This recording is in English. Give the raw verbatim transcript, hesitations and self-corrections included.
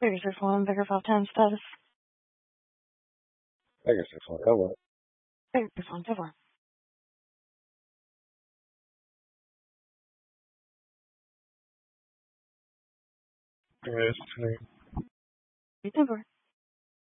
thirty-six one, Vicar five ten status. thirty-six one, cover up. thirty-six one, cover. Yes, Cover.